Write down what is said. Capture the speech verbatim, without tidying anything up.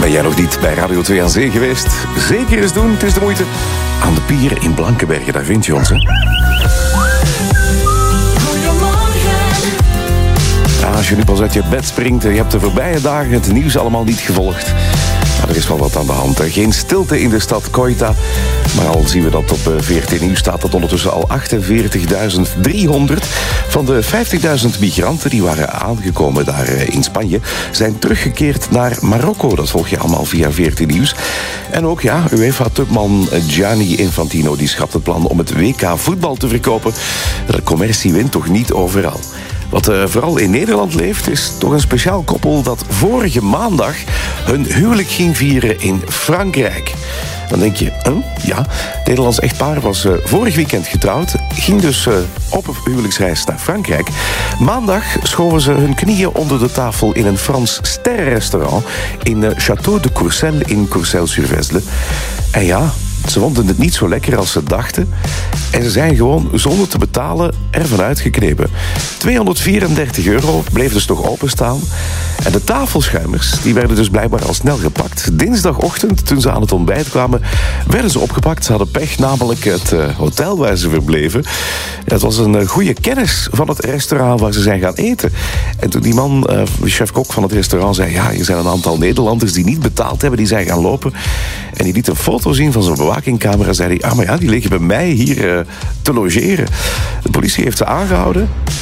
Ben jij nog niet bij Radio twee aan Zee geweest? Zeker eens doen, het is de moeite. Aan de pier in Blankenbergen, daar vind je ons, hè? Ja, als je nu pas uit je bed springt en je hebt de voorbije dagen het nieuws allemaal niet gevolgd. Maar er is wel wat aan de hand. Hè? Geen stilte in de stad Ceuta. Maar al zien we dat op V R T Nieuws staat dat ondertussen al achtenveertigduizend driehonderd van de vijftigduizend migranten die waren aangekomen daar in Spanje zijn teruggekeerd naar Marokko. Dat volg je allemaal via V R T Nieuws. En ook ja, UEFA-topman Gianni Infantino die schapt het plan om het W K voetbal te verkopen. De commercie wint toch niet overal. Wat uh, vooral in Nederland leeft, is toch een speciaal koppel dat vorige maandag hun huwelijk ging vieren in Frankrijk. Dan denk je, huh? ja, het Nederlands echtpaar was uh, vorig weekend getrouwd, ging dus uh, op een huwelijksreis naar Frankrijk. Maandag schoven ze hun knieën onder de tafel in een Frans sterrenrestaurant in uh, Château de Courcelles in Courcelles-sur-Vesle. En ja, ze vonden het niet zo lekker als ze dachten. En ze zijn gewoon zonder te betalen ervan uitgeknepen. tweehonderdvierendertig euro bleef dus nog openstaan. En de tafelschuimers die werden dus blijkbaar al snel gepakt. Dinsdagochtend, toen ze aan het ontbijt kwamen, werden ze opgepakt. Ze hadden pech, namelijk het uh, hotel waar ze verbleven. Het was een uh, goede kennis van het restaurant waar ze zijn gaan eten. En toen die man, uh, chef-kok van het restaurant, zei... ja, er zijn een aantal Nederlanders die niet betaald hebben, die zijn gaan lopen. En die liet een foto zien van zijn bewakingcamera. Zei hij, ah, maar ja, die liggen bij mij hier uh, te logeren. De politie heeft ze aangehouden.